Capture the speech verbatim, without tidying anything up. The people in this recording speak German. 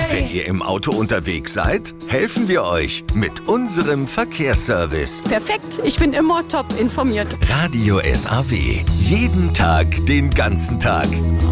Wenn ihr im Auto unterwegs seid, helfen wir euch mit unserem Verkehrsservice. Perfekt, ich bin immer top informiert. Radio S A W. Jeden Tag, den ganzen Tag.